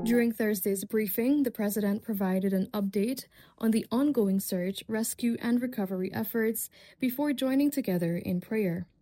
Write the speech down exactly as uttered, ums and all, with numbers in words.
During Thursday's briefing, the president provided an update on the ongoing search, rescue, and recovery efforts before joining together in prayer.